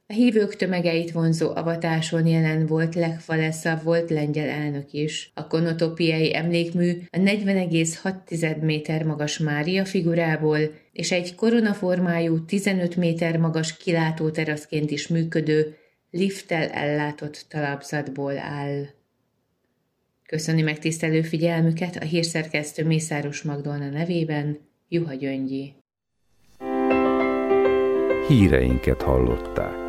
A hívők tömegeit vonzó avatáson jelen volt Lech Walesa volt lengyel elnök is. A konotopiai emlékmű a 40,6 méter magas Mária figurából és egy koronaformájú 15 méter magas kilátóteraszként is működő, lifttel ellátott talapzatból áll. Köszöni megtisztelő figyelmüket a hírszerkesztő Mészáros Magdolna nevében, Juha Gyöngyi. Híreinket hallották.